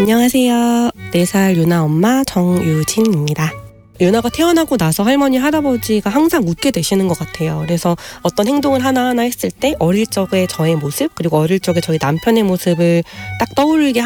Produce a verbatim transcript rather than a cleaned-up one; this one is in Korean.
안녕하세요. 네 살 유나 엄마 정유진입니다. 유나가 태어나고 나서 할머니, 할아버지가 항상 웃게 되시는 것 같아요. 그래서 어떤 행동을 하나하나 했을 때 어릴 적의 저의 모습, 그리고 어릴 적의 저희 남편의 모습을 딱 떠올리게